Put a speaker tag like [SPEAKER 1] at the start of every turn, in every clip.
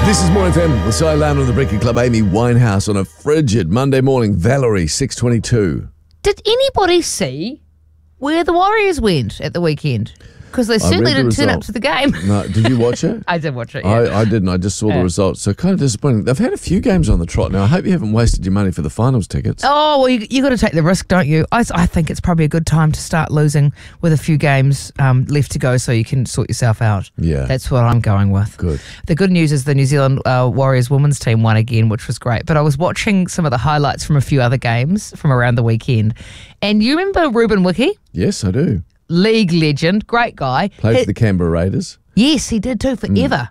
[SPEAKER 1] This is More FM with Cy Lown on the Breakfast Club. Amy Winehouse on a frigid Monday morning. Valerie, 6:22.
[SPEAKER 2] Did anybody see where the Warriors went at the weekend? Because they certainly didn't turn up to the game.
[SPEAKER 1] No, did you watch it?
[SPEAKER 2] I did watch it, yeah.
[SPEAKER 1] I didn't. I just saw the results. So kind of disappointing. They've had a few games on the trot now. I hope you haven't wasted your money for the finals tickets.
[SPEAKER 2] Oh, well, you got to take the risk, don't you? I think it's probably a good time to start losing with a few games left to go so you can sort yourself out.
[SPEAKER 1] Yeah.
[SPEAKER 2] That's what I'm going with.
[SPEAKER 1] Good.
[SPEAKER 2] The good news is the New Zealand Warriors women's team won again, which was great. But I was watching some of the highlights from a few other games from around the weekend. And you remember Ruben Wiki?
[SPEAKER 1] Yes, I do.
[SPEAKER 2] League legend, great guy.
[SPEAKER 1] Played for the Canberra Raiders.
[SPEAKER 2] Yes, he did too, forever.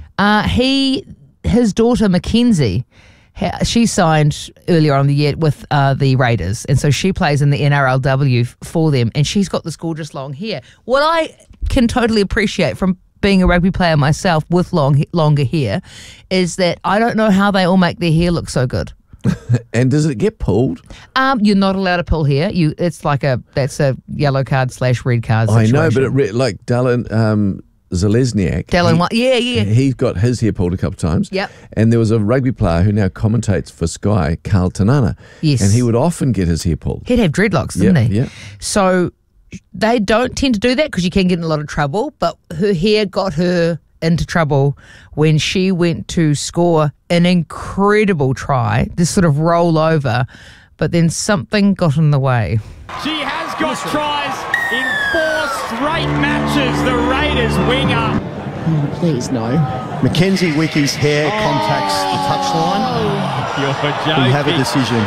[SPEAKER 2] His daughter Mackenzie, she signed earlier on in the year with the Raiders, and so she plays in the NRLW for them, and she's got this gorgeous long hair. What I can totally appreciate from being a rugby player myself with longer hair is that I don't know how they all make their hair look so good.
[SPEAKER 1] And does it get pulled?
[SPEAKER 2] You're not allowed to pull hair. It's like that's a yellow card / red card situation.
[SPEAKER 1] I know, but like Dallin Zalesniak.
[SPEAKER 2] Yeah.
[SPEAKER 1] He got his hair pulled a couple of times.
[SPEAKER 2] Yep.
[SPEAKER 1] And there was a rugby player who now commentates for Sky, Carl Tanana.
[SPEAKER 2] Yes.
[SPEAKER 1] And he would often get his hair pulled.
[SPEAKER 2] He'd have dreadlocks, didn't he?
[SPEAKER 1] Yeah.
[SPEAKER 2] So they don't tend to do that because you can get in a lot of trouble, but her hair got her into trouble when she went to score an incredible try, this sort of roll over, but then something got in the way.
[SPEAKER 3] She has got tries in 4 straight matches, the Raiders winger.
[SPEAKER 4] Oh, please, no. Mackenzie Wiki's hair contacts the touchline.
[SPEAKER 3] You're joking.
[SPEAKER 4] We have a decision.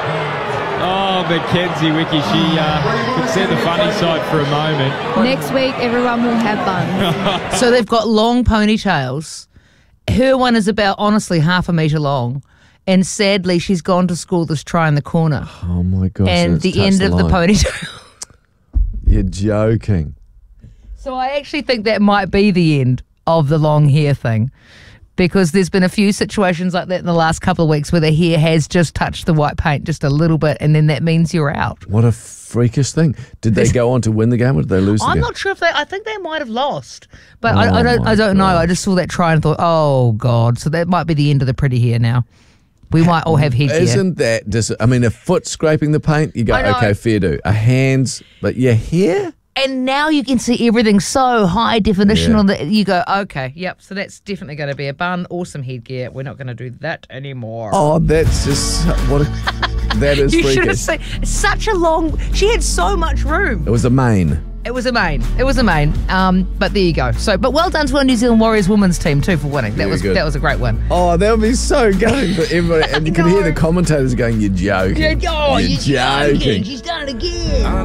[SPEAKER 3] Oh, Mackenzie Wiki, she could see the funny side for a moment.
[SPEAKER 5] Next week, everyone will have buns.
[SPEAKER 2] So they've got long ponytails. Her one is about, honestly, half a metre long. And sadly, she's gone to score this try in the corner.
[SPEAKER 1] Oh, my gosh.
[SPEAKER 2] And the end of the ponytail.
[SPEAKER 1] You're joking.
[SPEAKER 2] So I actually think that might be the end of the long hair thing. Because there's been a few situations like that in the last couple of weeks where the hair has just touched the white paint just a little bit, and then that means you're out.
[SPEAKER 1] What a freakish thing. Did they go on to win the game or did they lose the game?
[SPEAKER 2] I'm not sure if I think they might have lost. But
[SPEAKER 1] Oh,
[SPEAKER 2] I don't know.
[SPEAKER 1] my
[SPEAKER 2] I just saw that try and thought, oh, God. So that might be the end of the pretty hair now. We might all have headgear.
[SPEAKER 1] Isn't that a foot scraping the paint, you go,
[SPEAKER 2] I know.
[SPEAKER 1] okay, fair do. A hand's, but your hair?
[SPEAKER 2] And now you can see everything so high definition
[SPEAKER 1] Yeah.
[SPEAKER 2] on that. You go, okay, yep. So that's definitely going to be a bun or some headgear. We're not going to do that anymore.
[SPEAKER 1] Oh, that's just, that is
[SPEAKER 2] You should have
[SPEAKER 1] freakish.
[SPEAKER 2] seen such a long. She had so much room.
[SPEAKER 1] It was a mane.
[SPEAKER 2] It was a main. But there you go. So, but well done to our New Zealand Warriors women's team too for winning. That
[SPEAKER 1] Very
[SPEAKER 2] was
[SPEAKER 1] good.
[SPEAKER 2] a great win.
[SPEAKER 1] Oh, that would be so gutting for everybody. And you can hear the commentators going, you're joking.
[SPEAKER 2] You're
[SPEAKER 1] joking.
[SPEAKER 2] She's done it again.